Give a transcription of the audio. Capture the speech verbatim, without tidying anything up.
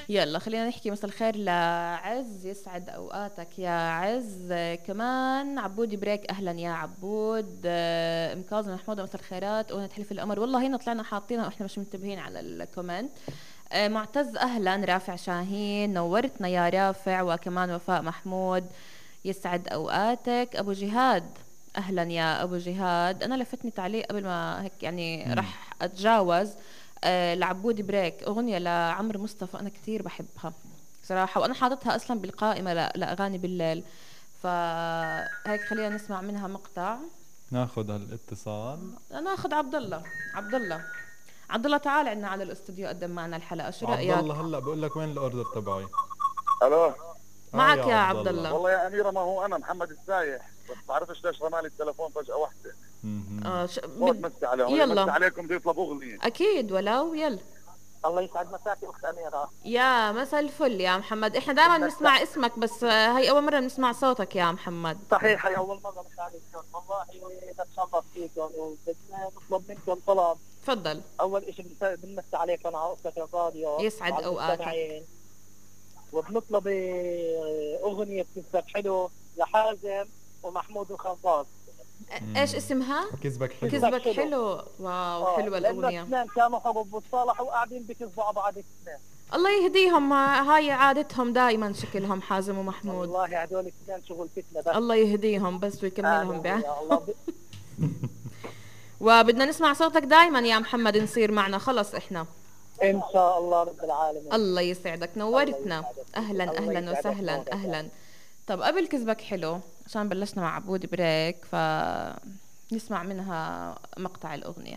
يلا خلينا نحكي مساء الخير لعز، يسعد اوقاتك يا عز. آه، كمان عبود بريك، اهلا يا عبود. آه، ام كاظم محمود، مساء الخيرات. وانا تحلف القمر، والله هنا طلعنا حاطينها واحنا مش منتبهين على الكومنت. آه، معتز اهلا. رافع شاهين، نورتنا يا رافع. وكمان وفاء محمود، يسعد اوقاتك. ابو جهاد، اهلا يا ابو جهاد. انا لفتني تعليق قبل ما هيك يعني امم راح اتجاوز. آه لعبودي بريك، اغنيه لعمرو مصطفى انا كثير بحبها صراحه، وانا حاطتها اصلا بالقائمه ل- لاغاني بالليل. فهيك خلينا نسمع منها مقطع. ناخذ هالاتصال. ناخذ عبد الله. عبد الله، عبد الله تعال عنا على الاستوديو، قدم معنا الحلقه، شو عبد رايك؟ الله هلا بقول لك وين الاوردر تبعي. الو. اه يا معك يا عبد عبد الله. الله. والله يا اميره، ما هو انا محمد السايح، بس بعرفش ليش رمالي التليفون فجاه واحده. امم آه ش... فوت بد... مسي عليهم، اللي مسي يلا، عليكم بده يطلب اغنيه. اكيد ولو يلا. الله يسعد مساكي اخت اميره. يا مساء الفل يا محمد، احنا دائما بنمسا. بنسمع اسمك بس آه، هاي اول مره بنسمع صوتك يا محمد. صحيح، هي اول مره مش عليكم والله. نتشرف فيكم وبدنا نطلب منكم طلب. تفضل. اول شيء بنس- بنمسي عليكم على وقتك الراديو يسعد وعلى اوقاتك. المستمعين. وبنطلب آه، اغنيه كذبك حلو لحازم ومحمود الخنفاض. ايش امم اسمها؟ كذبك حلو. كذبك كذبك حلو. حلو. واو، اه حلوة لانه الأغنية. اثنين كانوا حروب وتصالحوا وقاعدين بكذبوا على بعض اثنين. الله يهديهم، هاي عادتهم دائما شكلهم، حازم ومحمود. والله هذول اثنين شغل فتنه بس. الله يهديهم بس ويكملهم امين بعد. يا الله. ب... وبدنا نسمع صوتك دائما يا محمد، نصير معنا خلص احنا. ان شاء الله رب العالمين. الله يسعدك، الله نورتنا. يسعدك. اهلا الله اهلا يسعدك وسهلا نورك. اهلا. طب قبل كذبك حلو، عشان بلشنا مع عبود بريك، ف نسمع منها مقطع الأغنية.